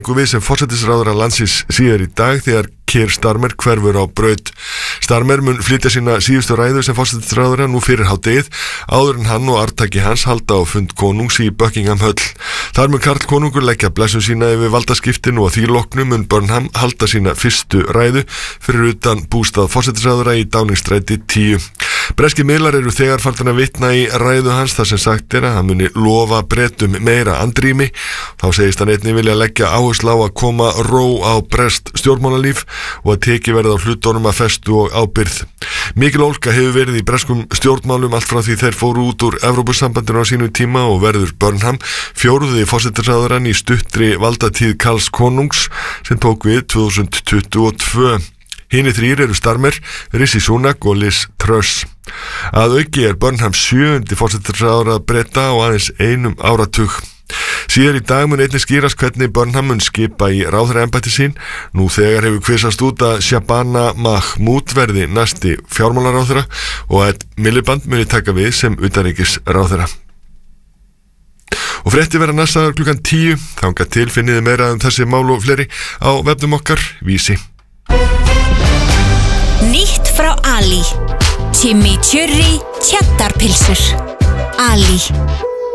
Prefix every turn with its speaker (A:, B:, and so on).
A: við sem forsætisráðherra landsins síðar í dag þegar Keir Starmer hverfur á braut. Starmer mun flytja sína síðustu ræðu sem forsætisráðherra nú fyrir hádegið áður en hann og arftaki hans halda á fund konungs í Buckingham höll. Þar mun Karl konungur leggja blessun sína yfir valdaskiptinu og því loknu mun Burnham halda sína fyrstu ræðu fyrir utan bústað forsætisráðherra í Downing Street 10. Breski miðlar eru þegar farnir að vitna í ræðu hans þar sem sagt að hann muni lofa Bretum meira andrými. Þá segist hann einnig vilja leggja áherslu á að koma ró á breskt stjórnmálalíf og að tekið verði á hlutunum að festu og ábyrgð. Mikil ólga hefur verið í breskum stjórnmálum allt frá því þeir fóru út úr Evrópusambandinu á sínu tíma og verður Burnham fjórði forsætisráðherrann í stuttri valdatíð Karls konungs sem tók við 2022. Hinir þrír eru Starmer, Rishi Sunak og Liz Truss. Að auki Burnham 7. forsætisráðherra Breta á aðeins einum áratug. Síðar í dag mun einnig skýrast hvernig Burnham mun skipa í ráðherraembætti sín. Nú þegar hefur kvisast út að Shabana Mahmood verði næsti fjármálaráðherra og að Miliband muni taka við sem utanríkisráðherra. Og fréttir verða næstaðar klukkan 10. Þangað til finniði meira þessi mál og fleiri á vefnum okkar Vísi.
B: Nýtt frá Ali. Chimichurri Tjattarpilsur. Ali.